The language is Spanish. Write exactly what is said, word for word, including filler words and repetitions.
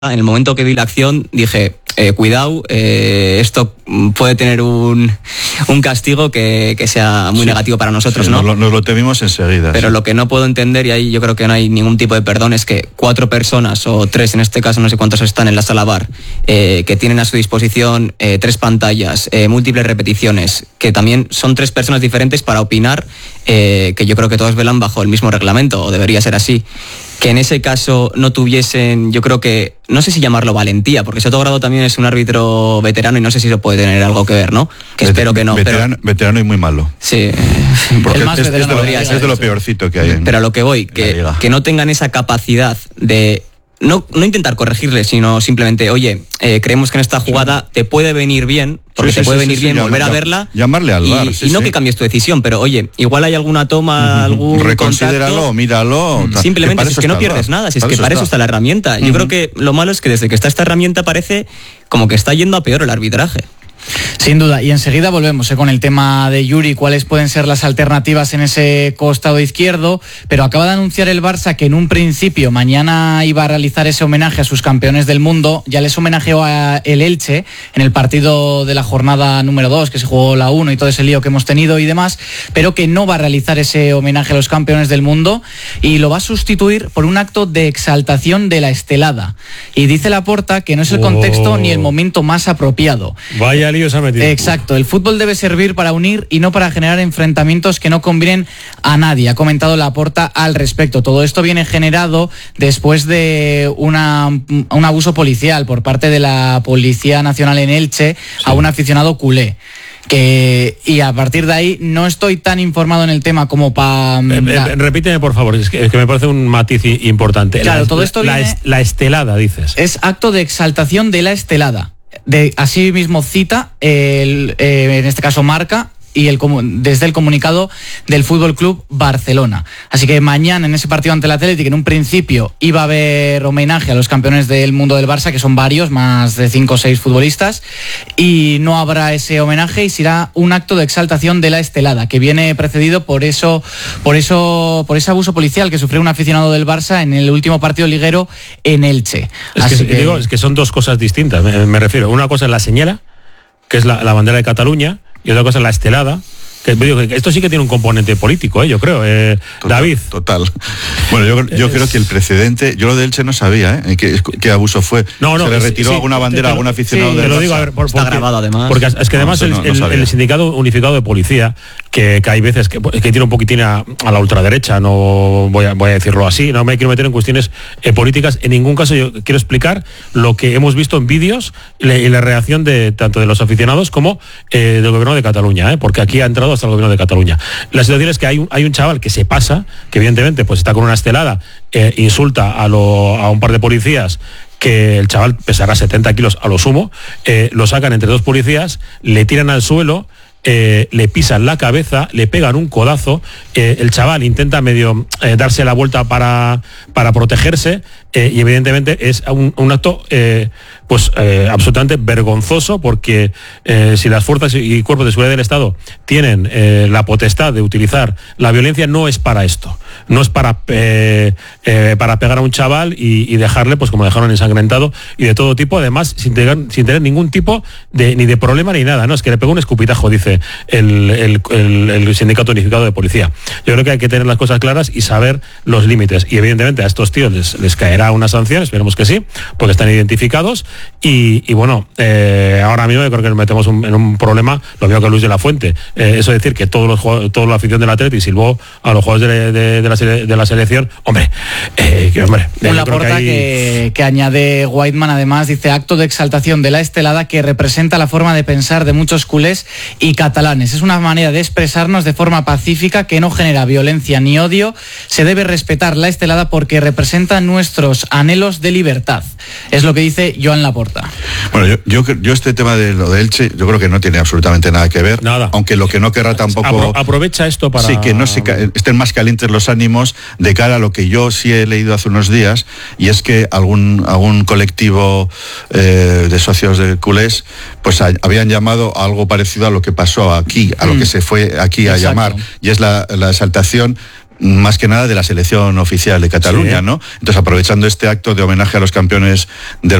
En el momento que vi la acción dije, eh, cuidado, eh, esto puede tener un, un castigo que, que sea muy sí, negativo para nosotros, sí, ¿no? Nos lo, nos lo temimos enseguida. Pero sí. Lo que no puedo entender, y ahí yo creo que no hay ningún tipo de perdón, es que cuatro personas, o tres en este caso, no sé cuántos están en la sala bar, eh, que tienen a su disposición eh, tres pantallas, eh, múltiples repeticiones, que también son tres personas diferentes para opinar, eh, que yo creo que todos velan bajo el mismo reglamento, o debería ser así. Que en ese caso no tuviesen, yo creo que, no sé si llamarlo valentía, porque Soto Grado también es un árbitro veterano y no sé si eso puede tener algo que ver, ¿no? Que Vet- espero que no. Veterano, pero... veterano y muy malo. Sí. Porque el más es, es, de lo, es de lo peorcito que hay. En, pero a lo que voy, que, que no tengan esa capacidad de... No, no intentar corregirle, sino simplemente, oye, eh, creemos que en esta jugada te puede venir bien, porque sí, sí, te puede sí, venir sí, bien sí, volver llama, a verla. Llamarle al y, V A R. Sí, y no sí. que cambies tu decisión, pero oye, igual hay alguna toma, uh-huh. algún reconsidéralo, contacto. míralo. Simplemente, si es que no pierdes nada, si es que para eso está la herramienta. Uh-huh. Yo creo que lo malo es que desde que está esta herramienta parece como que está yendo a peor el arbitraje. Sin duda, y enseguida volvemos eh, con el tema de Yuri, cuáles pueden ser las alternativas en ese costado izquierdo, pero acaba de anunciar el Barça que en un principio mañana iba a realizar ese homenaje a sus campeones del mundo. Ya les homenajeó a el Elche en el partido de la jornada número dos, que se jugó la uno y todo ese lío que hemos tenido y demás, pero que no va a realizar ese homenaje a los campeones del mundo y lo va a sustituir por un acto de exaltación de la estelada. Y dice Laporta que no es el contexto oh. ni el momento más apropiado. Vaya lío se ha metido. Exacto, el fútbol debe servir para unir y no para generar enfrentamientos que no convienen a nadie, ha comentado Laporta al respecto. Todo esto viene generado después de una, un abuso policial por parte de la Policía Nacional en Elche sí. a un aficionado culé. Que, y a partir de ahí no estoy tan informado en el tema como para... Eh, eh, repíteme por favor, es que, es que me parece un matiz importante. Claro, la, todo esto la, viene, la estelada, dices. Es acto de exaltación de la estelada. De, así mismo cita, el, eh, en este caso Marca, y el, desde el comunicado del Fútbol Club Barcelona. Así que mañana en ese partido ante el Athletic, en un principio iba a haber homenaje a los campeones del mundo del Barça, que son varios, más de cinco o seis futbolistas, y no habrá ese homenaje y será un acto de exaltación de la estelada, que viene precedido por eso, por eso, por ese abuso policial que sufrió un aficionado del Barça en el último partido liguero en Elche. Es, Así que, que... Digo, es que son dos cosas distintas, me, me refiero. Una cosa es la señala, que es la, la bandera de Cataluña, y otra cosa es la estelada, que digo que esto sí que tiene un componente político, ¿eh? Yo creo. Eh, total, David. Total. Bueno, yo, yo es... creo que el precedente, yo lo de Elche no sabía, ¿eh? ¿Qué, qué abuso fue? No, no, ¿Se le retiró sí, alguna bandera a algún aficionado sí, del te lo Barça? digo, a ver, por, está porque, grabado además. Porque es que además no, no, el, no el, el Sindicato Unificado de Policía, que, que hay veces que, que tiene un poquitín a, a la ultraderecha, no voy a, voy a decirlo así, no me quiero meter en cuestiones eh, políticas, en ningún caso yo quiero explicar lo que hemos visto en vídeos y la, la reacción de tanto de los aficionados como eh, del gobierno de Cataluña, ¿eh? Porque aquí ha entrado hasta el gobierno de Cataluña. La situación es que hay un, hay un chaval que se pasa, que evidentemente pues está con una estelada, eh, insulta a, lo, a un par de policías, que el chaval pesará setenta kilos a lo sumo, eh, lo sacan entre dos policías, le tiran al suelo, eh, le pisan la cabeza, le pegan un codazo, eh, el chaval intenta medio eh, darse la vuelta para, para protegerse, eh, y evidentemente es un, un acto eh, pues eh, absolutamente vergonzoso, porque eh, si las fuerzas y cuerpos de seguridad del Estado tienen eh, la potestad de utilizar la violencia, no es para esto, no es para eh, eh, para pegar a un chaval y, y dejarle pues como dejaron ensangrentado y de todo tipo, además sin tener, sin tener ningún tipo de ni de problema ni nada, no es que le pegó un escupitajo, dice el, el, el, el Sindicato Unificado de Policía. Yo creo que hay que tener las cosas claras y saber los límites, y evidentemente a estos tíos les, les caerá una sanción, esperemos que sí, porque están identificados. Y, y bueno, eh, ahora mismo yo creo que nos metemos un, en un problema, lo mismo que Luis de la Fuente. Eh, eso es decir, que todos los toda la afición del Atleti silbó a los jugadores de, de, de, la, sele, de la selección. Hombre, eh, que, hombre un Laporta que, hay... que, que añade Whiteman, además, dice acto de exaltación de la estelada que representa la forma de pensar de muchos culés y catalanes. Es una manera de expresarnos de forma pacífica que no genera violencia ni odio. Se debe respetar la estelada porque representa nuestros anhelos de libertad. Es lo que dice Joan Laporta. Bueno, yo, yo, yo este tema de lo de Elche, yo creo que no tiene absolutamente nada que ver. Nada. Aunque lo que no querrá tampoco... Apro, aprovecha esto para... Sí, que no se, estén más calientes los ánimos de cara a lo que yo sí he leído hace unos días, y es que algún, algún colectivo eh, de socios de culés pues a, habían llamado a algo parecido a lo que pasó aquí, a lo mm. que se fue aquí a Exacto. llamar, y es la, la exaltación más que nada de la selección oficial de Cataluña, sí. ¿no? Entonces, aprovechando este acto de homenaje a los campeones del